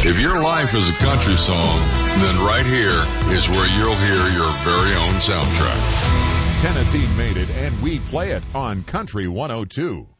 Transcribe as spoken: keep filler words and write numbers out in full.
If your life is a country song, then right here is where you'll hear your very own soundtrack. Tennessee made it, and we play it on Country one oh two.